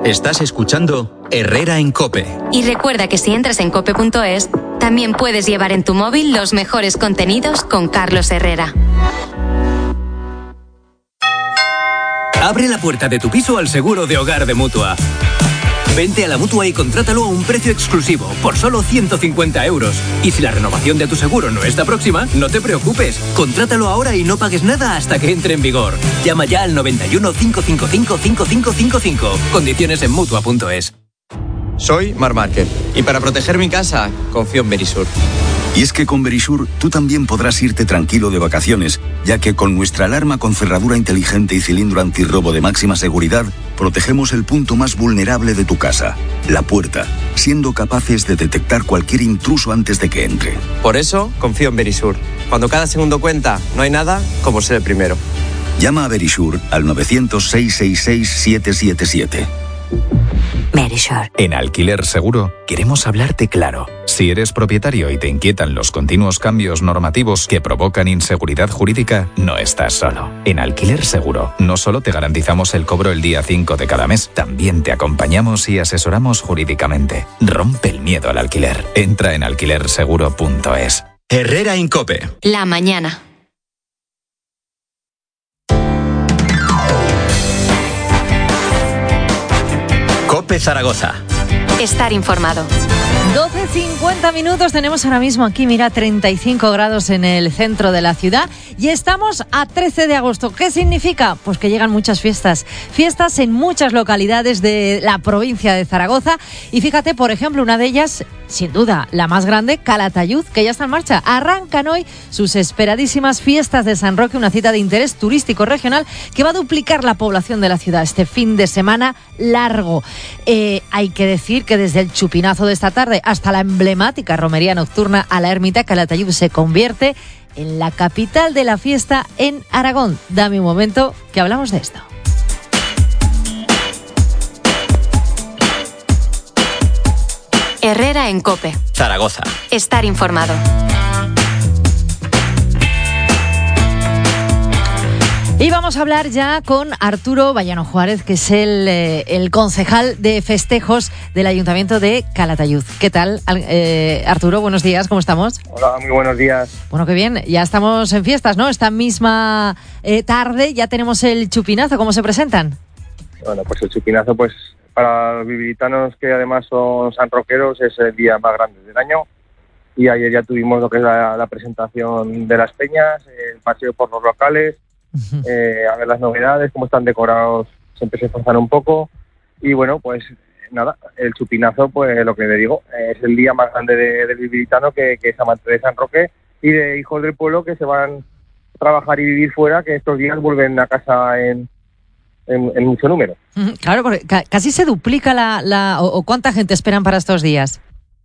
Estás escuchando Herrera en COPE. Y recuerda que si entras en cope.es, también puedes llevar en tu móvil los mejores contenidos con Carlos Herrera. Abre la puerta de tu piso al seguro de hogar de Mutua. Vente a la Mutua y contrátalo a un precio exclusivo, por solo 150 euros. Y si la renovación de tu seguro no está próxima, no te preocupes. Contrátalo ahora y no pagues nada hasta que entre en vigor. Llama ya al 91 555 5555. Condiciones en Mutua.es. Soy Marc Márquez y para proteger mi casa, confío en Verisur. Y es que con Verisur tú también podrás irte tranquilo de vacaciones, ya que con nuestra alarma con cerradura inteligente y cilindro antirrobo de máxima seguridad, protegemos el punto más vulnerable de tu casa, la puerta, siendo capaces de detectar cualquier intruso antes de que entre. Por eso confío en Verisur. Cuando cada segundo cuenta, no hay nada como ser el primero. Llama a Verisur al 900-666-777. Verisur. En Alquiler Seguro queremos hablarte claro. Si eres propietario y te inquietan los continuos cambios normativos que provocan inseguridad jurídica, no estás solo. En Alquiler Seguro no solo te garantizamos el cobro el día 5 de cada mes, también te acompañamos y asesoramos jurídicamente. Rompe el miedo al alquiler. Entra en alquilerseguro.es. Herrera en COPE. La mañana. COPE Zaragoza. Estar informado. 12:50 minutos tenemos ahora mismo aquí, mira, 35 grados en el centro de la ciudad y estamos a 13 de agosto. ¿Qué significa? Pues que llegan muchas fiestas en muchas localidades de la provincia de Zaragoza y fíjate, por ejemplo, una de ellas, sin duda, la más grande, Calatayud, que ya está en marcha. Arrancan hoy sus esperadísimas fiestas de San Roque, una cita de interés turístico regional que va a duplicar la población de la ciudad este fin de semana largo. Hay que decir que desde el chupinazo de esta tarde hasta la emblemática romería nocturna a la ermita, Calatayud se convierte en la capital de la fiesta en Aragón. Dame un momento que hablamos de esto. Herrera en COPE. Zaragoza. Estar informado. Y vamos a hablar ya con Arturo Vallano Juárez, que es el concejal de festejos del Ayuntamiento de Calatayud. ¿Qué tal, Arturo? Buenos días, ¿cómo estamos? Hola, muy buenos días. Bueno, qué bien, ya estamos en fiestas, ¿no? Esta misma tarde ya tenemos el chupinazo. ¿Cómo se presentan? Bueno, pues el chupinazo, pues para los viviritanos que además son sanroqueros, es el día más grande del año. Y ayer ya tuvimos lo que es la presentación de las peñas, el paseo por los locales, a ver las novedades, cómo están decorados, siempre se esforzan un poco y bueno, pues nada, el chupinazo, pues lo que le digo, es el día más grande del viviritano que es amante de San Roque y de hijos del pueblo que se van a trabajar y vivir fuera, que estos días vuelven a casa en mucho número. Claro, porque casi se duplica o ¿cuánta gente esperan para estos días?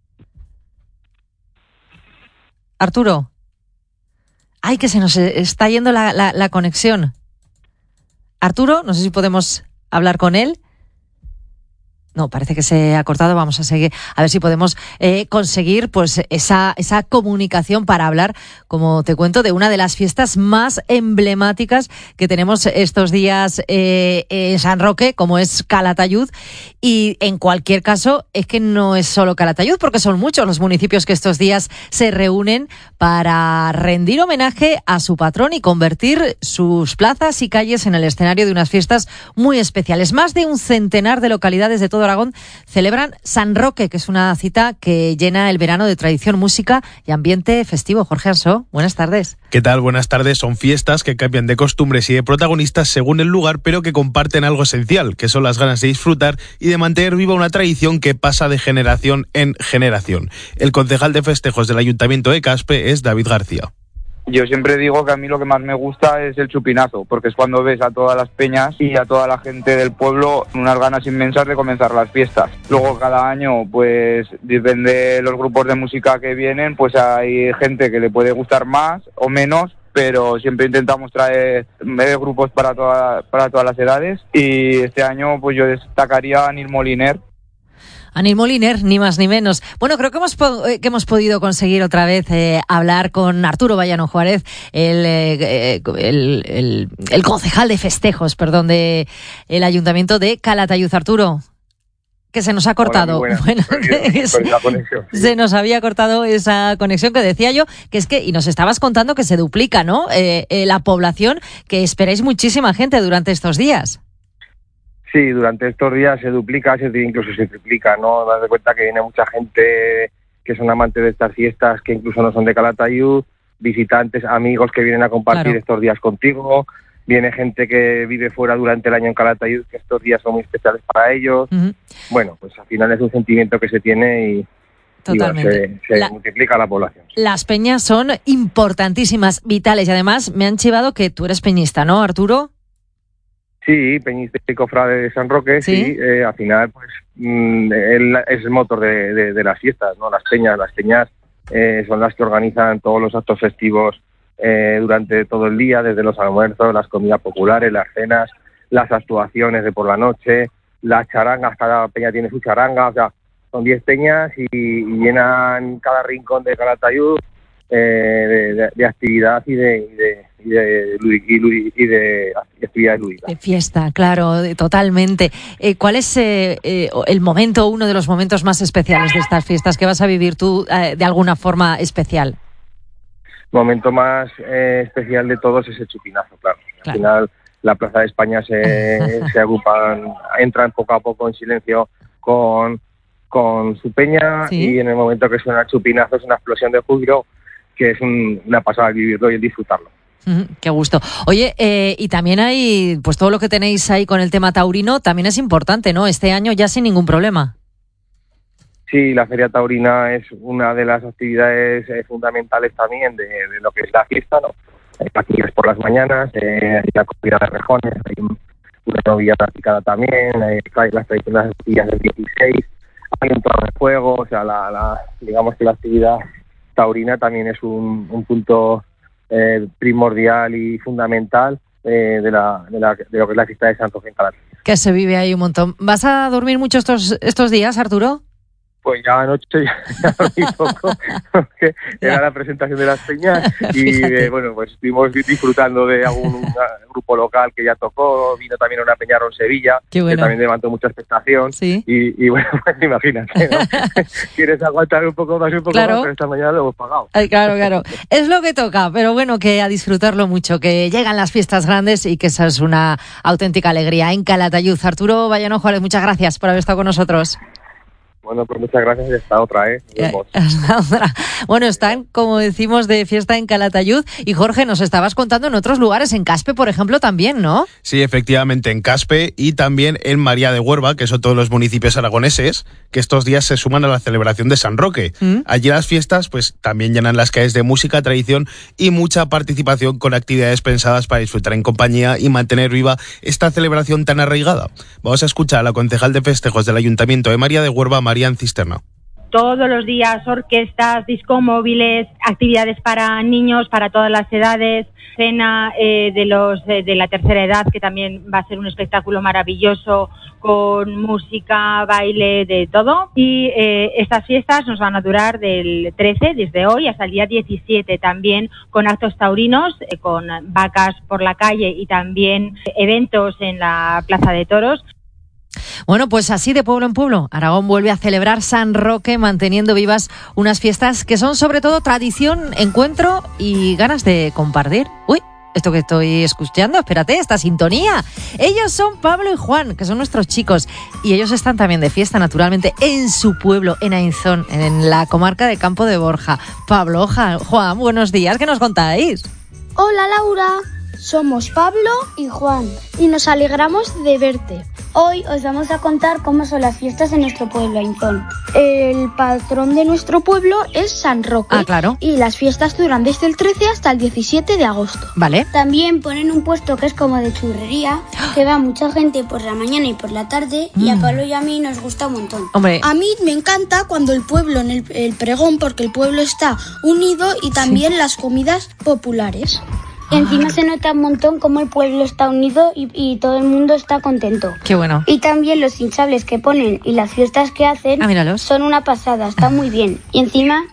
Arturo. Ay, que se nos está yendo la conexión. Arturo, no sé si podemos hablar con él. No, parece que se ha cortado. Vamos a seguir, a ver si podemos conseguir pues esa comunicación para hablar, como te cuento, de una de las fiestas más emblemáticas que tenemos estos días en San Roque, como es Calatayud. Y en cualquier caso, es que no es solo Calatayud, porque son muchos los municipios que estos días se reúnen para rendir homenaje a su patrón y convertir sus plazas y calles en el escenario de unas fiestas muy especiales. Más de un centenar de localidades de todo Aragón celebran San Roque, que es una cita que llena el verano de tradición, música y ambiente festivo. Jorge Ansó, buenas tardes. ¿Qué tal? Buenas tardes. Son fiestas que cambian de costumbres y de protagonistas según el lugar, pero que comparten algo esencial, que son las ganas de disfrutar y de mantener viva una tradición que pasa de generación en generación. El concejal de festejos del Ayuntamiento de Caspe es David García. Yo siempre digo que a mí lo que más me gusta es el chupinazo, porque es cuando ves a todas las peñas y a toda la gente del pueblo unas ganas inmensas de comenzar las fiestas. Luego cada año, pues depende de los grupos de música que vienen, pues hay gente que le puede gustar más o menos, pero siempre intentamos traer grupos para todas las edades y este año pues yo destacaría a Anil Moliner. Anil Moliner, ni más ni menos. Bueno, creo que hemos podido conseguir otra vez hablar con Arturo Vallano Juárez, el concejal de festejos, del Ayuntamiento de Calatayud. Arturo, Que se nos ha cortado. Hola, bueno, la conexión, sí. Se nos había cortado esa conexión que decía yo, que es que, y nos estabas contando que se duplica, ¿no? La población, que esperáis muchísima gente durante estos días. Sí, durante estos días se duplica, incluso se triplica, ¿no? Das de cuenta que viene mucha gente que son amantes de estas fiestas, que incluso no son de Calatayud, visitantes, amigos que vienen a compartir estos días contigo. Viene gente que vive fuera durante el año en Calatayud, que estos días son muy especiales para ellos. Uh-huh. Bueno, pues al final es un sentimiento que se tiene y totalmente. Se multiplica la población. Las peñas son importantísimas, vitales, y además me han chivado que tú eres peñista, ¿no, Arturo? Sí, peñista y cofrade de San Roque, sí. Al final, pues es el motor de las fiestas, ¿no? Las peñas son las que organizan todos los actos festivos durante todo el día, desde los almuerzos, las comidas populares, las cenas, las actuaciones de por la noche, las charangas, cada peña tiene su charanga, o sea, son 10 peñas y llenan cada rincón de Calatayud de actividad y de actividades lúdicas. De fiesta, claro, totalmente. ¿Cuál es el momento, uno de los momentos más especiales de estas fiestas que vas a vivir tú de alguna forma especial? El momento más especial de todos es el chupinazo, claro. Al final la Plaza de España se agrupan, entran poco a poco en silencio con su peña, y en el momento que suena el chupinazo es una explosión de júbilo que es una pasada vivirlo y disfrutarlo. Qué gusto. Oye, y también hay, pues todo lo que tenéis ahí con el tema taurino también es importante, ¿no? Este año ya sin ningún problema. Sí, la Feria Taurina es una de las actividades fundamentales también de lo que es la fiesta, ¿no? Hay paquillas por las mañanas, hay la comida de rejones, hay una novilla practicada también, hay las tradicionales paquillas del 16, hay un torneo de juego, o sea, digamos que la actividad taurina también es un punto primordial y fundamental de lo que es la fiesta de San Roque en Calatayud. Que se vive ahí un montón. ¿Vas a dormir mucho estos días, Arturo? Pues ya anoche ya dormí poco, porque era la presentación de las peñas y bueno, pues estuvimos disfrutando de algún grupo local que ya tocó, vino también una peña en Sevilla, que también levantó mucha expectación. ¿Sí? Y bueno, pues imagínate, ¿no? Quieres aguantar un poco más, pero esta mañana lo hemos pagado. Ay, claro. Es lo que toca, pero bueno, que a disfrutarlo mucho, que llegan las fiestas grandes y que esa es una auténtica alegría en Calatayud. Arturo Vallano Juárez, muchas gracias por haber estado con nosotros. Bueno, pues muchas gracias y hasta otra, Nos vemos. Hasta otra. Bueno, están, como decimos, de fiesta en Calatayud. Y Jorge, nos estabas contando en otros lugares, en Caspe, por ejemplo, también, ¿no? Sí, efectivamente, en Caspe y también en María de Huerva, que son todos los municipios aragoneses, que estos días se suman a la celebración de San Roque. Allí las fiestas, pues también llenan las calles de música, tradición y mucha participación con actividades pensadas para disfrutar en compañía y mantener viva esta celebración tan arraigada. Vamos a escuchar a la concejal de festejos del Ayuntamiento de María de Huerva, Marian Cisterna. Todos los días orquestas, discomóviles, actividades para niños, para todas las edades, cena de la tercera edad, que también va a ser un espectáculo maravilloso con música, baile, de todo. Y estas fiestas nos van a durar del 13, desde hoy, hasta el día 17, también con actos taurinos, con vacas por la calle y también eventos en la Plaza de Toros. Bueno, pues así de pueblo en pueblo, Aragón vuelve a celebrar San Roque, manteniendo vivas unas fiestas que son sobre todo tradición, encuentro y ganas de compartir. Uy, esto que estoy escuchando, espérate, esta sintonía. Ellos son Pablo y Juan, que son nuestros chicos, y ellos están también de fiesta, naturalmente, en su pueblo, en Ainzón, en la comarca de Campo de Borja. Pablo, Juan, buenos días, ¿qué nos contáis? Hola, Laura. Somos Pablo y Juan y nos alegramos de verte. Hoy os vamos a contar cómo son las fiestas en nuestro pueblo, Ainzón. El patrón de nuestro pueblo es San Roque. Ah, claro. Y las fiestas duran desde el 13 hasta el 17 de agosto. Vale. También ponen un puesto que es como de churrería, que va mucha gente por la mañana y por la tarde, y a Pablo y a mí nos gusta un montón. Hombre. A mí me encanta cuando el pueblo en el pregón, porque el pueblo está unido, y también las comidas populares. Encima se nota un montón cómo el pueblo está unido y todo el mundo está contento. Qué bueno. Y también los hinchables que ponen y las fiestas que hacen son una pasada, está muy bien. Y encima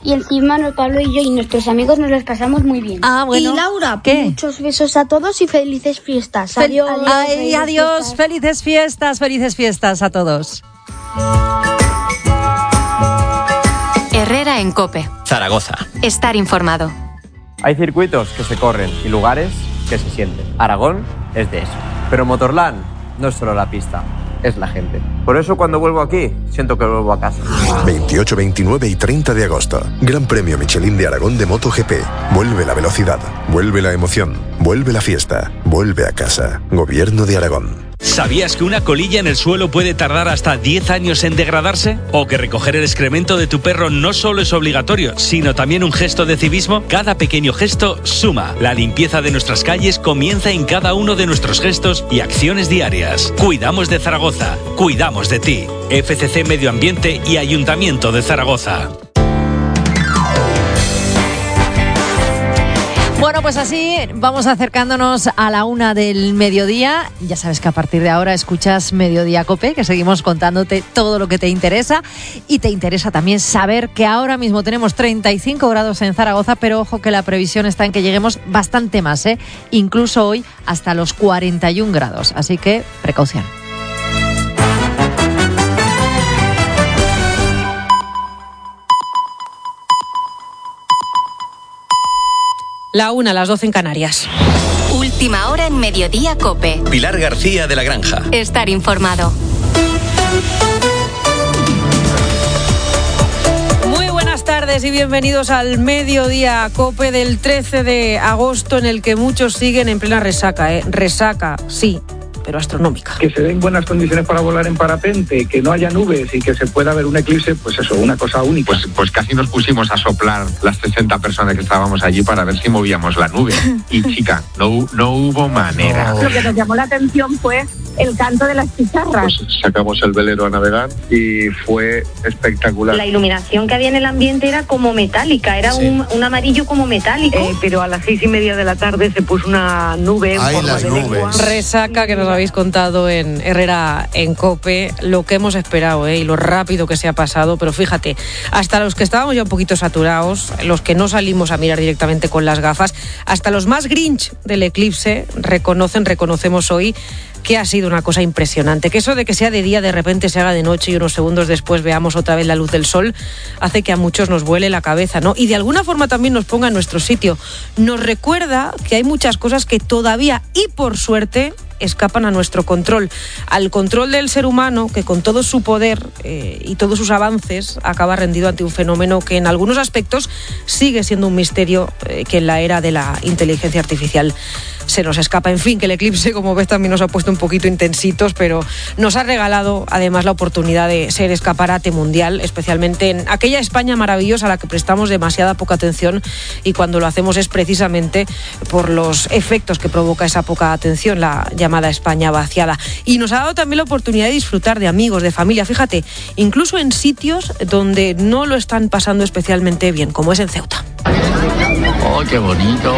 Pablo y yo y nuestros amigos nos los pasamos muy bien. Ah, bueno. Y Laura, ¿qué? Muchos besos a todos y felices fiestas. Adiós. Felices fiestas a todos. Herrera en COPE. Zaragoza. Estar informado. Hay circuitos que se corren y lugares que se sienten. Aragón es de eso. Pero Motorland no es solo la pista, es la gente. Por eso cuando vuelvo aquí, siento que vuelvo a casa. 28, 29 y 30 de agosto. Gran Premio Michelin de Aragón de MotoGP. Vuelve la velocidad, vuelve la emoción, vuelve la fiesta, vuelve a casa. Gobierno de Aragón. ¿Sabías que una colilla en el suelo puede tardar hasta 10 años en degradarse? ¿O que recoger el excremento de tu perro no solo es obligatorio, sino también un gesto de civismo? Cada pequeño gesto suma. La limpieza de nuestras calles comienza en cada uno de nuestros gestos y acciones diarias. Cuidamos de Zaragoza, cuidamos de ti. FCC Medio Ambiente y Ayuntamiento de Zaragoza. Bueno, pues así vamos acercándonos a la 1 del mediodía. Ya sabes que a partir de ahora escuchas Mediodía COPE, que seguimos contándote todo lo que te interesa. Y te interesa también saber que ahora mismo tenemos 35 grados en Zaragoza, pero ojo que la previsión está en que lleguemos bastante más, incluso hoy hasta los 41 grados. Así que precaución. La 1, las 12 en Canarias. Última hora en Mediodía COPE. Pilar García de la Granja. Estar informado. Muy buenas tardes y bienvenidos al Mediodía COPE del 13 de agosto, en el que muchos siguen en plena resaca. Resaca, sí, pero astronómica. Que se den buenas condiciones para volar en parapente, que no haya nubes y que se pueda ver un eclipse, pues eso, una cosa única. Pues casi nos pusimos a soplar las 60 personas que estábamos allí para ver si movíamos la nube. Y chica, no hubo manera. Lo que nos llamó la atención fue el canto de las chicharras. Pues sacamos el velero a navegar y fue espectacular. La iluminación que había en el ambiente era como metálica, era un amarillo como metálico. Pero a las 6:30 de la tarde se puso una nube en forma de lengua. Resaca que nos habéis contado en Herrera en COPE, lo que hemos esperado y lo rápido que se ha pasado, pero fíjate, hasta los que estábamos ya un poquito saturados, los que no salimos a mirar directamente con las gafas, hasta los más grinch del eclipse reconocemos hoy que ha sido una cosa impresionante, que eso de que sea de día de repente se haga de noche y unos segundos después veamos otra vez la luz del sol, hace que a muchos nos vuele la cabeza, ¿no? Y de alguna forma también nos ponga en nuestro sitio. Nos recuerda que hay muchas cosas que todavía, y por suerte, escapan a nuestro control, al control del ser humano, que con todo su poder y todos sus avances acaba rendido ante un fenómeno que en algunos aspectos sigue siendo un misterio que en la era de la inteligencia artificial se nos escapa. En fin, que el eclipse, como ves, también nos ha puesto un poquito intensitos, pero nos ha regalado además la oportunidad de ser escaparate mundial, especialmente en aquella España maravillosa a la que prestamos demasiada poca atención, y cuando lo hacemos es precisamente por los efectos que provoca esa poca atención, la llamada España vaciada. Y nos ha dado también la oportunidad de disfrutar de amigos, de familia, fíjate, incluso en sitios donde no lo están pasando especialmente bien, como es en Ceuta. ¡Oh, qué bonito!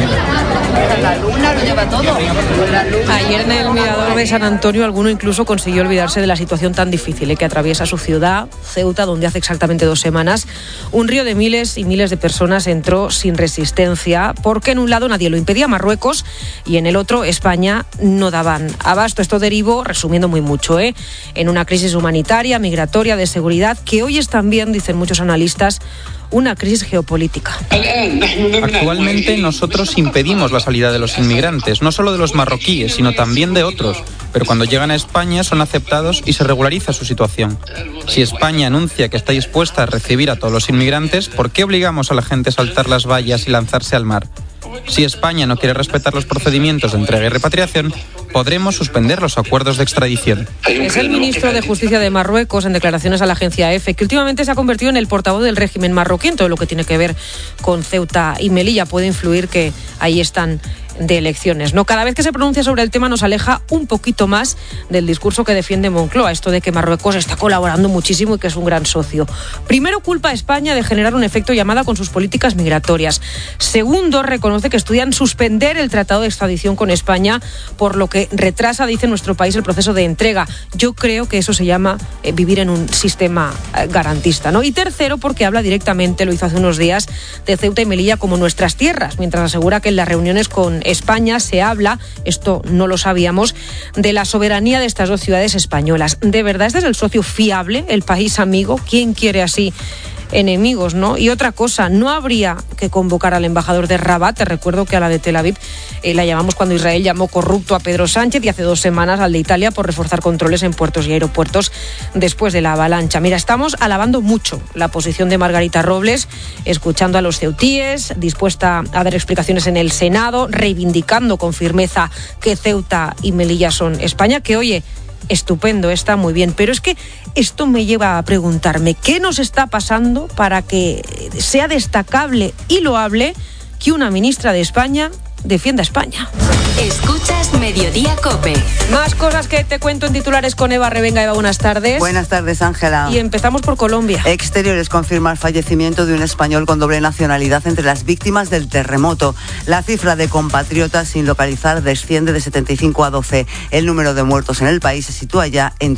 La luna lo lleva todo. Ayer en el Mirador de San Antonio alguno incluso consiguió olvidarse de la situación tan difícil que atraviesa su ciudad, Ceuta, donde hace exactamente 2 semanas un río de miles y miles de personas entró sin resistencia, porque en un lado nadie lo impedía, Marruecos, y en el otro España no daban abasto. Esto derivó, resumiendo muy mucho, en una crisis humanitaria, migratoria, de seguridad, que hoy es también, dicen muchos analistas, una crisis geopolítica. Actualmente nosotros impedimos la salida de los inmigrantes, no solo de los marroquíes, sino también de otros. Pero cuando llegan a España son aceptados y se regulariza su situación. Si España anuncia que está dispuesta a recibir a todos los inmigrantes, ¿por qué obligamos a la gente a saltar las vallas y lanzarse al mar? Si España no quiere respetar los procedimientos de entrega y repatriación, podremos suspender los acuerdos de extradición. Es el ministro de Justicia de Marruecos, en declaraciones a la agencia EFE, que últimamente se ha convertido en el portavoz del régimen marroquí en todo lo que tiene que ver con Ceuta y Melilla. Puede influir que ahí están de elecciones, ¿no? Cada vez que se pronuncia sobre el tema nos aleja un poquito más del discurso que defiende Moncloa, esto de que Marruecos está colaborando muchísimo y que es un gran socio. Primero, culpa a España de generar un efecto llamada con sus políticas migratorias. Segundo, reconoce que estudian suspender el tratado de extradición con España, por lo que retrasa, dice, nuestro país el proceso de entrega. Yo creo que eso se llama vivir en un sistema garantista, ¿no? Y tercero, porque habla directamente, lo hizo hace unos días, de Ceuta y Melilla como nuestras tierras, mientras asegura que en las reuniones con España se habla, esto no lo sabíamos, de la soberanía de estas dos ciudades españolas. ¿De verdad este es el socio fiable, el país amigo? ¿Quién quiere así enemigos, no? Y otra cosa, no habría que convocar al embajador de Rabat. Te recuerdo que a la de Tel Aviv la llamamos cuando Israel llamó corrupto a Pedro Sánchez, y hace 2 semanas al de Italia por reforzar controles en puertos y aeropuertos después de la avalancha. Mira, estamos alabando mucho la posición de Margarita Robles, escuchando a los ceutíes, dispuesta a dar explicaciones en el Senado, reivindicando con firmeza que Ceuta y Melilla son España, que oye, estupendo, está muy bien, pero es que esto me lleva a preguntarme ¿qué nos está pasando para que sea destacable y loable que una ministra de España defienda a España? Escuchas Mediodía COPE. Más cosas que te cuento en titulares con Eva Revenga. Eva, buenas tardes. Buenas tardes, Ángela. Y empezamos por Colombia. Exteriores confirma el fallecimiento de un español con doble nacionalidad entre las víctimas del terremoto. La cifra de compatriotas sin localizar desciende de 75 a 12. El número de muertos en el país se sitúa ya en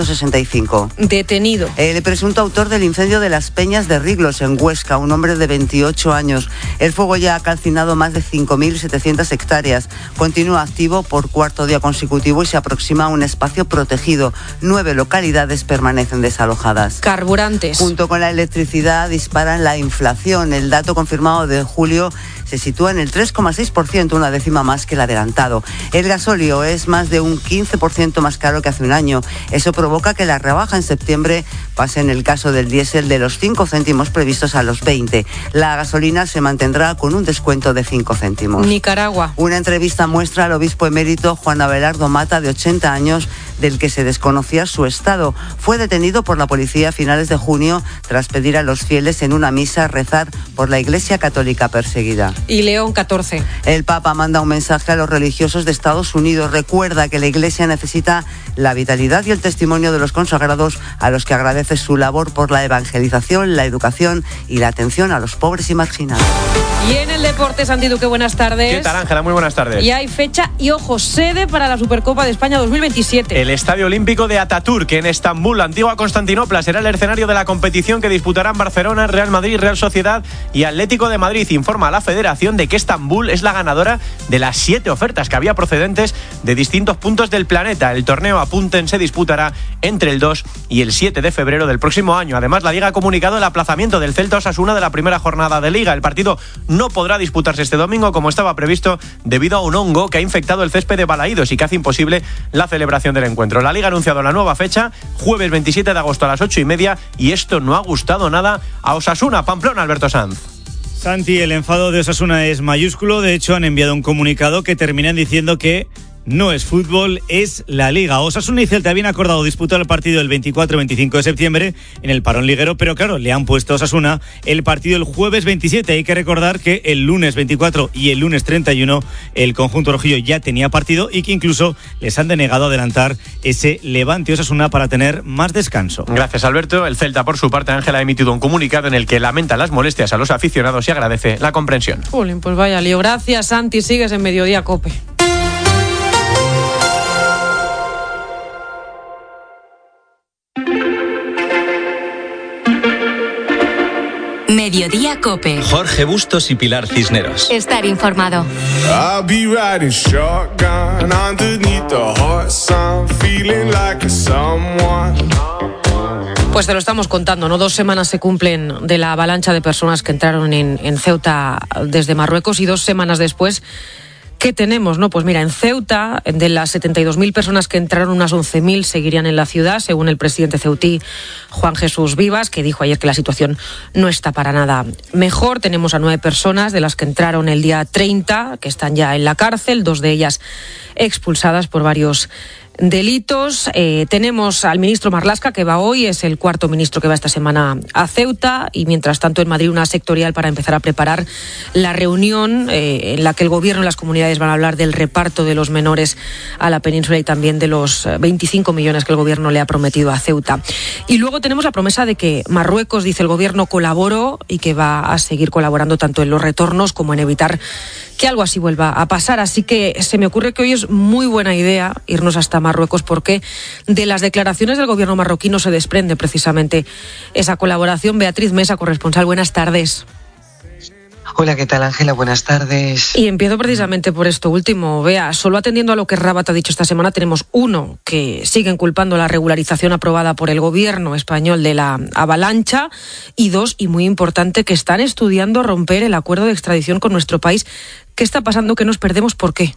265. Detenido. El presunto autor del incendio de las Peñas de Riglos, en Huesca, un hombre de 28 años. El fuego ya ha calcinado más de 5.700 hectáreas. Continúa activo por 4º día consecutivo y se aproxima a un espacio protegido. 9 localidades permanecen desalojadas. Carburantes. Junto con la electricidad disparan la inflación. El dato confirmado de julio se sitúa en el 3,6%, una décima más que el adelantado. El gasóleo es más de un 15% más caro que hace un año. Eso provoca que la rebaja en septiembre pase, en el caso del diésel, de los 5 céntimos previstos a los 20. La gasolina se mantendrá con un descuento de 5 céntimos. Nicaragua. Una entrevista muestra al obispo emérito Juan Abelardo Mata, de 80 años, del que se desconocía su estado. Fue detenido por la policía a finales de junio tras pedir a los fieles en una misa rezar por la Iglesia Católica perseguida. Y León 14. El Papa manda un mensaje a los religiosos de Estados Unidos. Recuerda que la Iglesia necesita la vitalidad y el testimonio de los consagrados, a los que agradece su labor por la evangelización, la educación y la atención a los pobres y marginados. Y en el deporte, Santi Duque, buenas tardes. ¿Qué tal, Ángela? Muy buenas tardes. Y hay fecha y, ojo, sede para la Supercopa de España 2027. El Estadio Olímpico de Atatürk, en Estambul, antigua Constantinopla, será el escenario de la competición que disputarán Barcelona, Real Madrid, Real Sociedad y Atlético de Madrid. Informa a la Federación de que Estambul es la ganadora de las 7 ofertas que había procedentes de distintos puntos del planeta. El torneo, apunten, se disputará entre el 2 y el 7 de febrero del próximo año. Además, la Liga ha comunicado el aplazamiento del Celta Osasuna de la primera jornada de Liga. El partido no podrá disputarse este domingo como estaba previsto debido a un hongo que ha infectado el césped de Balaídos y que hace imposible la celebración del encuentro. La Liga ha anunciado la nueva fecha, jueves 27 de agosto a las 8:30, y esto no ha gustado nada a Osasuna. Pamplona, Alberto Sanz. Santi, el enfado de Osasuna es mayúsculo. De hecho, han enviado un comunicado que terminan diciendo que no es fútbol, es la Liga. Osasuna y Celta habían acordado disputar el partido el 24 y 25 de septiembre en el parón liguero, pero claro, le han puesto a Osasuna el partido el jueves 27. Hay que recordar que el lunes 24 y el lunes 31 el conjunto rojillo ya tenía partido y que incluso les han denegado adelantar ese Levante Osasuna para tener más descanso. Gracias, Alberto. El Celta, por su parte, Ángela, ha emitido un comunicado en el que lamenta las molestias a los aficionados y agradece la comprensión. Jolín, pues vaya lío. Gracias, Santi. Sigues en Mediodía COPE. Mediodía COPE. Jorge Bustos y Pilar Cisneros. Estar informado. Pues te lo estamos contando, ¿no? 2 semanas se cumplen de la avalancha de personas que entraron en Ceuta desde Marruecos, y 2 semanas después, ¿qué tenemos, no? Pues mira, en Ceuta, de las 72.000 personas que entraron, unas 11.000 seguirían en la ciudad, según el presidente ceutí Juan Jesús Vivas, que dijo ayer que la situación no está para nada mejor. Tenemos a 9 personas de las que entraron el día 30, que están ya en la cárcel, 2 de ellas expulsadas por varios delitos. Tenemos al ministro Marlaska, que va hoy, es el 4º ministro que va esta semana a Ceuta, y mientras tanto en Madrid una sectorial para empezar a preparar la reunión en la que el gobierno y las comunidades van a hablar del reparto de los menores a la península y también de los 25 millones que el gobierno le ha prometido a Ceuta. Y luego tenemos la promesa de que Marruecos, dice el gobierno, colaboró y que va a seguir colaborando tanto en los retornos como en evitar que algo así vuelva a pasar. Así que se me ocurre que hoy es muy buena idea irnos hasta Marruecos, porque de las declaraciones del gobierno marroquí no se desprende precisamente esa colaboración. Beatriz Mesa, corresponsal, buenas tardes. Hola, ¿qué tal, Ángela? Buenas tardes. Y empiezo precisamente por esto último. Vea, solo atendiendo a lo que Rabat ha dicho esta semana, tenemos uno, que siguen culpando la regularización aprobada por el gobierno español de la avalancha, y dos, y muy importante, que están estudiando romper el acuerdo de extradición con nuestro país. ¿Qué está pasando? ¿Qué nos perdemos? ¿Por qué?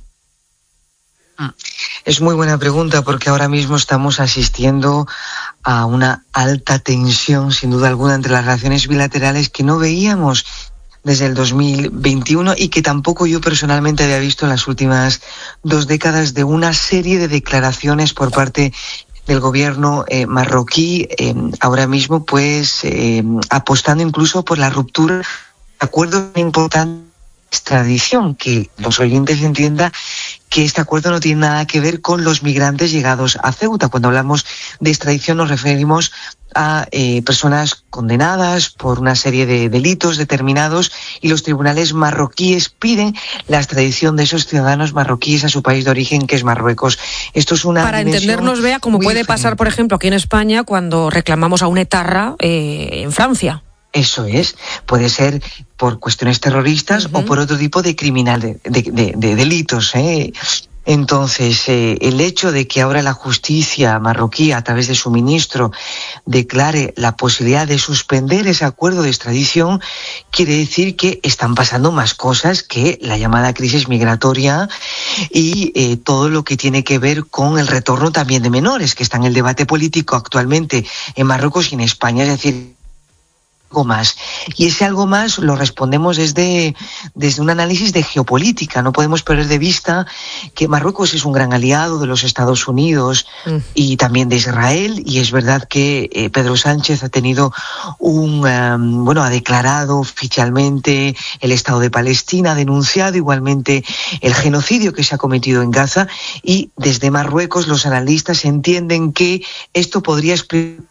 Es muy buena pregunta, porque ahora mismo estamos asistiendo a una alta tensión, sin duda alguna, entre las relaciones bilaterales que no veíamos desde el 2021 y que tampoco yo personalmente había visto en las últimas 2 décadas, de una serie de declaraciones por parte del gobierno marroquí, ahora mismo pues apostando incluso por la ruptura de acuerdos importantes de extradición, que los oyentes entiendan que este acuerdo no tiene nada que ver con los migrantes llegados a Ceuta. Cuando hablamos de extradición nos referimos a personas condenadas por una serie de delitos determinados, y los tribunales marroquíes piden la extradición de esos ciudadanos marroquíes a su país de origen, que es Marruecos. Esto es una para entendernos, vea, como puede pasar, por ejemplo, aquí en España cuando reclamamos a un etarra en Francia. Eso es, puede ser por cuestiones terroristas o por otro tipo de de delitos. Entonces, el hecho de que ahora la justicia marroquí, a través de su ministro, declare la posibilidad de suspender ese acuerdo de extradición, quiere decir que están pasando más cosas que la llamada crisis migratoria y todo lo que tiene que ver con el retorno también de menores, que está en el debate político actualmente en Marruecos y en España. Es decir, algo más. Y ese algo más lo respondemos desde un análisis de geopolítica. No podemos perder de vista que Marruecos es un gran aliado de los Estados Unidos y también de Israel, y es verdad que Pedro Sánchez ha tenido ha declarado oficialmente el Estado de Palestina, ha denunciado igualmente el genocidio que se ha cometido en Gaza, y desde Marruecos los analistas entienden que esto podría explicar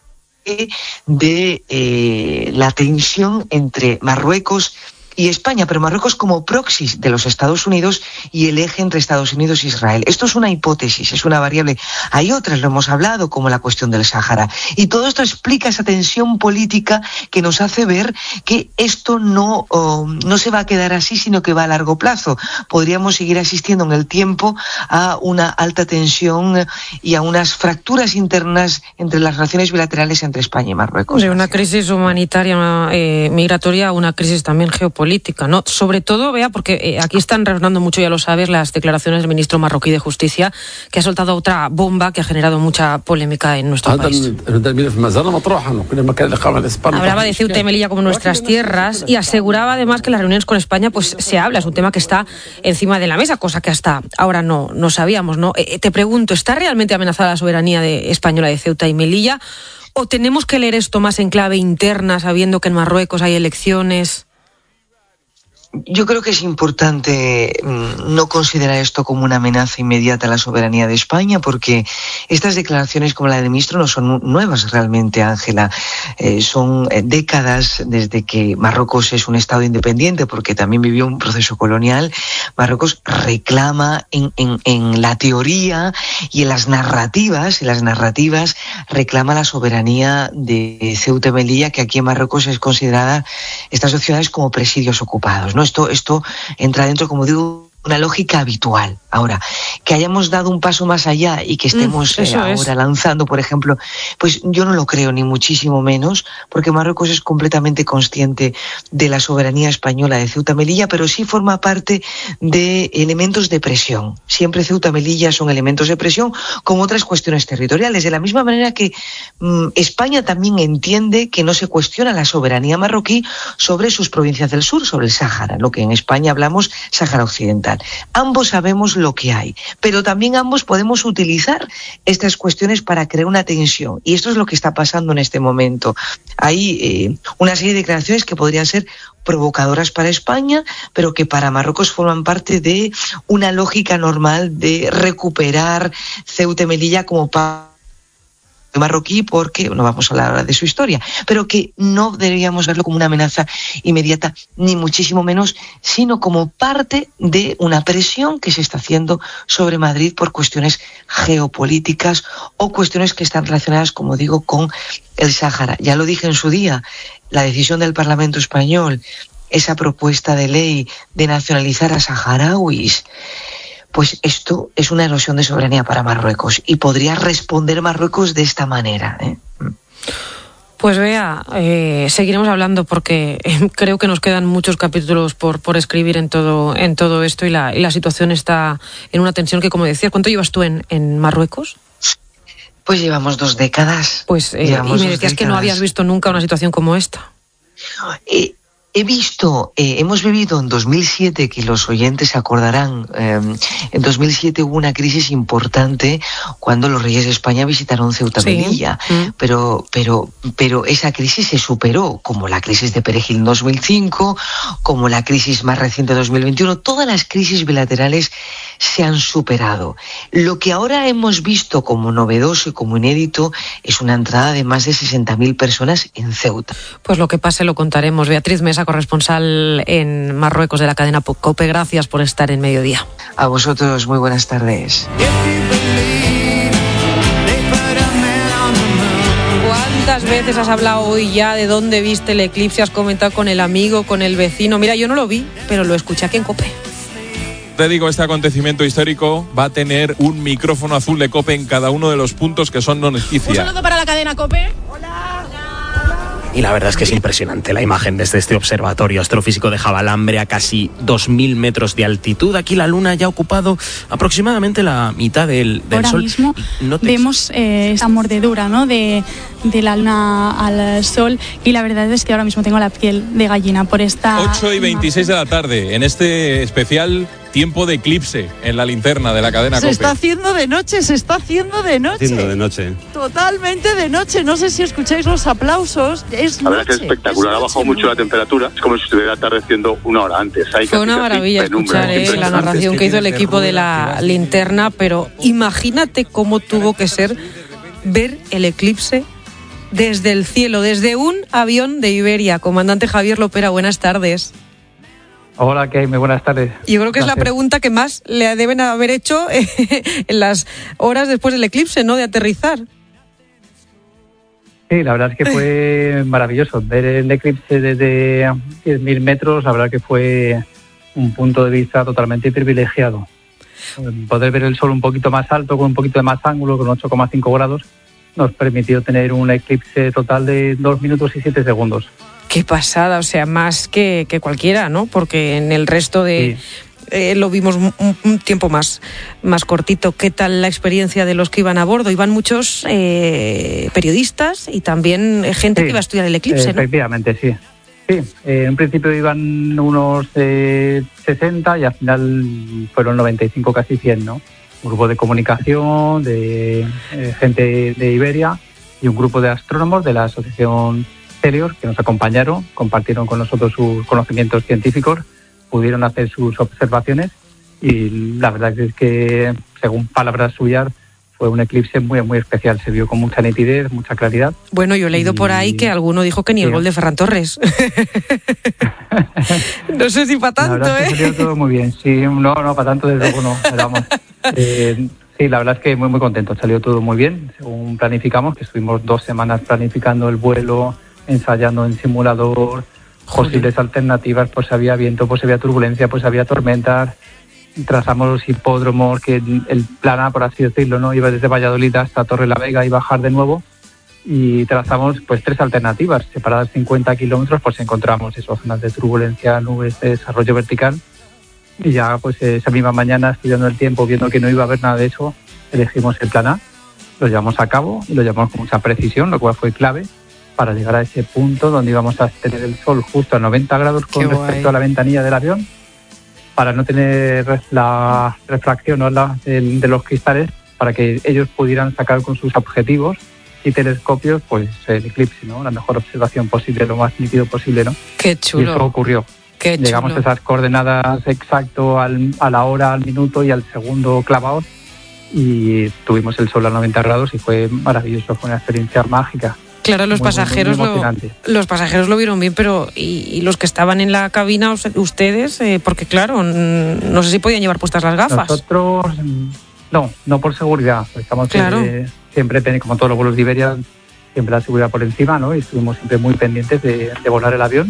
de la tensión entre Marruecos y España, pero Marruecos como proxy de los Estados Unidos y el eje entre Estados Unidos e Israel. Esto es una hipótesis, es una variable. Hay otras, lo hemos hablado, como la cuestión del Sáhara. Y todo esto explica esa tensión política que nos hace ver que esto no se va a quedar así, sino que va a largo plazo. Podríamos seguir asistiendo en el tiempo a una alta tensión y a unas fracturas internas entre las relaciones bilaterales entre España y Marruecos. De una crisis humanitaria, migratoria, a una crisis también geopolítica, ¿no? Sobre todo, vea, porque aquí están resonando mucho, ya lo sabes, las declaraciones del ministro marroquí de Justicia, que ha soltado otra bomba que ha generado mucha polémica en nuestro país. Hablaba de Ceuta y Melilla como nuestras tierras y aseguraba además que las reuniones con España pues se habla, es un tema que está encima de la mesa, cosa que hasta ahora no sabíamos, ¿no? Te pregunto, ¿está realmente amenazada la soberanía española de Ceuta y Melilla, o tenemos que leer esto más en clave interna, sabiendo que en Marruecos hay elecciones? Yo creo que es importante no considerar esto como una amenaza inmediata a la soberanía de España, porque estas declaraciones como la del ministro no son nuevas realmente, Ángela. Son décadas desde que Marruecos es un Estado independiente, porque también vivió un proceso colonial. Marruecos reclama en la teoría y en las narrativas reclama la soberanía de Ceuta y Melilla, que aquí en Marruecos es considerada estas dos ciudades como presidios ocupados, ¿no? Esto entra dentro, como digo, una lógica habitual. Ahora, que hayamos dado un paso más allá y que estemos ahora lanzando, por ejemplo, pues yo no lo creo, ni muchísimo menos, porque Marruecos es completamente consciente de la soberanía española de Ceuta y Melilla, pero sí forma parte de elementos de presión. Siempre Ceuta y Melilla son elementos de presión, como otras cuestiones territoriales, de la misma manera que España también entiende que no se cuestiona la soberanía marroquí sobre sus provincias del sur, sobre el Sáhara, lo que en España hablamos Sáhara Occidental. Ambos sabemos lo que hay, pero también ambos podemos utilizar estas cuestiones para crear una tensión, y esto es lo que está pasando en este momento. Hay una serie de declaraciones que podrían ser provocadoras para España, pero que para Marruecos forman parte de una lógica normal de recuperar Ceuta y Melilla como marroquí, porque no vamos a hablar ahora de su historia, pero que no deberíamos verlo como una amenaza inmediata, ni muchísimo menos, sino como parte de una presión que se está haciendo sobre Madrid por cuestiones geopolíticas o cuestiones que están relacionadas, como digo, con el Sáhara. Ya lo dije en su día, la decisión del Parlamento español esa propuesta de ley de nacionalizar a saharauis, pues esto es una erosión de soberanía para Marruecos y podría responder Marruecos de esta manera. Pues Bea, seguiremos hablando porque creo que nos quedan muchos capítulos por escribir en todo esto y la situación está en una tensión que, como decías, ¿cuánto llevas tú en Marruecos? Pues llevamos 2 décadas. Pues y me decías que no habías visto nunca una situación como esta. Hemos vivido en 2007, que los oyentes se acordarán, en 2007 hubo una crisis importante cuando los reyes de España visitaron Ceuta y Melilla, pero esa crisis se superó, como la crisis de Perejil en 2005, como la crisis más reciente de 2021, todas las crisis bilaterales se han superado. Lo que ahora hemos visto como novedoso y como inédito es una entrada de más de 60.000 personas en Ceuta. Pues lo que pase lo contaremos. Beatriz Mesa, corresponsal en Marruecos de la cadena COPE, gracias por estar en Mediodía. A vosotros, muy buenas tardes. ¿Cuántas veces has hablado hoy ya de dónde viste el eclipse? Has comentado con el amigo, con el vecino. Mira, yo no lo vi, pero lo escuché aquí en COPE. Te digo, este acontecimiento histórico va a tener un micrófono azul de COPE en cada uno de los puntos que son noticia. Un saludo para la cadena COPE. Y la verdad es que es impresionante la imagen desde este observatorio astrofísico de Javalambre a casi 2.000 metros de altitud. Aquí la luna ya ha ocupado aproximadamente la mitad del Ahora sol. Ahora mismo vemos esta mordedura, ¿no?, de la luna al sol, y la verdad es que ahora mismo tengo la piel de gallina por esta... 8:26 de la tarde, en este especial tiempo de eclipse en la linterna de la cadena COPE. Se está haciendo de noche. Totalmente de noche. No sé si escucháis los aplausos. La verdad que es espectacular. Ha bajado mucho la temperatura. Es como si estuviera atardeciendo una hora antes. Fue una maravilla escuchar la narración que hizo el equipo de la linterna, pero imagínate cómo tuvo que ser ver el eclipse desde el cielo, desde un avión de Iberia. Comandante Javier Lopera, buenas tardes. Hola, ¿qué hay? Muy buenas tardes. Yo creo que es la pregunta que más le deben haber hecho en las horas después del eclipse, ¿no?, de aterrizar. Sí, la verdad es que fue maravilloso. Ver el eclipse desde 10.000 metros, la verdad que fue un punto de vista totalmente privilegiado. Poder ver el sol un poquito más alto, con un poquito de más ángulo, con 8,5 grados, nos permitió tener un eclipse total de 2 minutos y 7 segundos. Qué pasada, o sea, más que cualquiera, ¿no? Porque en el resto de... lo vimos un tiempo más cortito. ¿Qué tal la experiencia de los que iban a bordo? Iban muchos periodistas y también gente que iba a estudiar el eclipse, ¿no? Efectivamente, sí. Sí, en principio iban unos 60 y al final fueron 95, casi 100, ¿no? Un grupo de comunicación, de gente de Iberia y un grupo de astrónomos de la asociación Helios que nos acompañaron, compartieron con nosotros sus conocimientos científicos, pudieron hacer sus observaciones y la verdad es que, según palabras suyas, fue un eclipse muy, muy especial. Se vio con mucha nitidez, mucha claridad. Bueno, yo he leído por ahí que alguno dijo que ni el gol de Ferran Torres. No sé si para tanto, la verdad es que salió todo muy bien. Sí, no, para tanto desde luego no. Vamos. Sí, la verdad es que muy, muy contento. Salió todo muy bien, según planificamos, que estuvimos 2 semanas planificando el vuelo, ensayando en simulador, posibles alternativas, pues había viento, pues había turbulencia, pues había tormentas. Trazamos los hipódromos, que el plan A, por así decirlo, ¿no?, iba desde Valladolid hasta Torrelavega y bajar de nuevo, y trazamos pues 3 alternativas, separadas 50 kilómetros, pues encontramos esas zonas de turbulencia, nubes de desarrollo vertical, y ya pues esa misma mañana, estudiando el tiempo, viendo que no iba a haber nada de eso, elegimos el plan A, lo llevamos a cabo y lo llevamos con mucha precisión, lo cual fue clave para llegar a ese punto donde íbamos a tener el sol justo a 90 grados con respecto a la ventanilla del avión, para no tener la refracción, ¿no?, de los cristales, para que ellos pudieran sacar con sus objetivos y telescopios pues el eclipse, ¿no?, la mejor observación posible, lo más nítido posible, ¿no? Qué chulo. Y eso ocurrió. Qué chulo. Llegamos a esas coordenadas exacto a la hora, al minuto y al segundo clavados, y tuvimos el sol a 90 grados y fue maravilloso, fue una experiencia mágica. Claro, los pasajeros lo vieron bien, pero ¿y los que estaban en la cabina, ustedes? Porque claro, no sé si podían llevar puestas las gafas. Nosotros no por seguridad. Estamos siempre, como todos los vuelos de Iberia, siempre la seguridad por encima, ¿no? Y estuvimos siempre muy pendientes de volar el avión.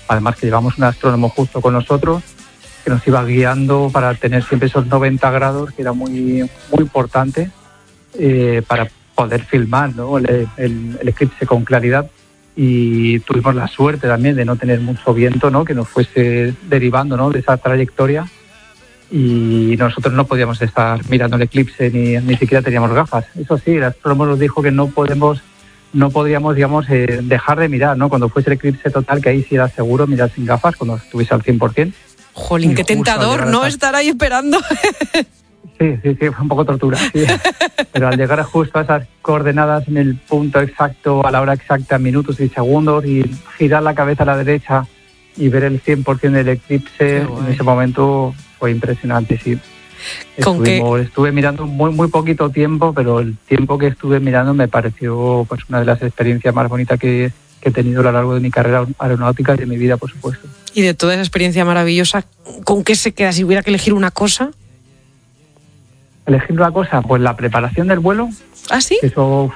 además que llevamos un astrónomo justo con nosotros, que nos iba guiando para tener siempre esos 90 grados, que era muy, muy importante para poder filmar, ¿no?, el eclipse con claridad. Y tuvimos la suerte también de no tener mucho viento, ¿no?, que nos fuese derivando, ¿no?, de esa trayectoria, y nosotros no podíamos estar mirando el eclipse, ni siquiera teníamos gafas. Eso sí, el astrónomo nos dijo que no podríamos, digamos, dejar de mirar, ¿no?, cuando fuese el eclipse total, que ahí sí era seguro mirar sin gafas cuando estuviese al 100%. Jolín, qué tentador, ¿no?, estar ahí esperando. Sí, fue un poco tortura, sí. Pero al llegar justo a esas coordenadas en el punto exacto, a la hora exacta, minutos y segundos, y girar la cabeza a la derecha y ver el 100% del eclipse, en ese momento fue impresionante, sí. Estuve mirando muy poquito tiempo, pero el tiempo que estuve mirando me pareció pues una de las experiencias más bonitas que he tenido a lo largo de mi carrera aeronáutica y de mi vida, por supuesto. Y de toda esa experiencia maravillosa, ¿con qué se queda si hubiera que elegir una cosa? Elegir una cosa, pues la preparación del vuelo. ¿Ah, sí? Eso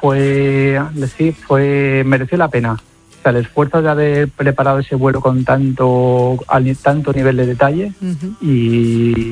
mereció la pena. O sea, el esfuerzo de haber preparado ese vuelo con tanto nivel de detalle, y